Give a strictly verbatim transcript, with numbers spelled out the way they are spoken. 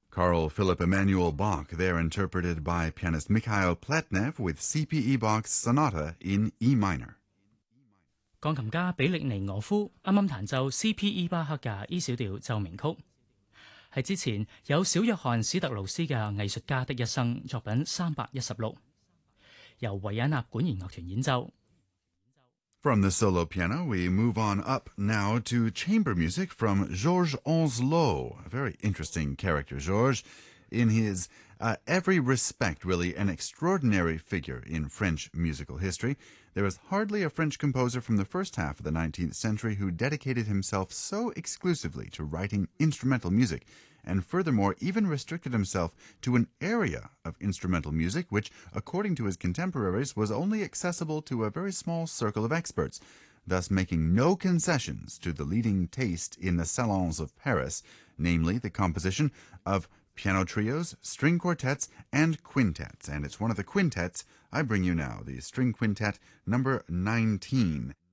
Carl Philipp Emanuel Bach, there interpreted by pianist Mikhail Pletnev with C P E Bach's Sonata in E minor. 鋼琴家比力尼俄夫啱啱彈奏 C P E 巴克嘅 E 小調奏鳴曲。喺之前有小約翰史特勞斯嘅藝術家的一生作品三百一十六，由維也納管弦樂團演奏。 From the solo piano, we move on up now to chamber music from Georges Ancelot. A very interesting character, Georges. In his uh, every respect, really an extraordinary figure in French musical history. There is hardly a French composer from the first half of the nineteenth century who dedicated himself so exclusively to writing instrumental music, and furthermore even restricted himself to an area of instrumental music which, according to his contemporaries, was only accessible to a very small circle of experts, thus making no concessions to the leading taste in the salons of Paris, namely the composition of piano trios, string quartets, and quintets. And it's one of the quintets I bring you now, the string quintet number nineteen.